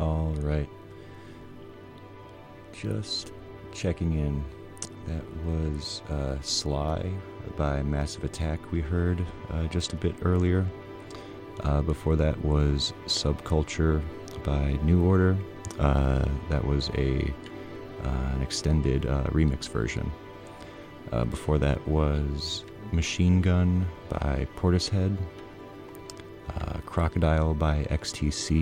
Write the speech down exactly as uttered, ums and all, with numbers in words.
All right. Just checking in. That was uh, Sly by Massive Attack we heard uh, just a bit earlier. Uh, before that was Subculture by New Order. Uh, that was a uh, an extended uh, remix version. Uh, before that was Machine Gun by Portishead. Uh, Crocodile by X T C.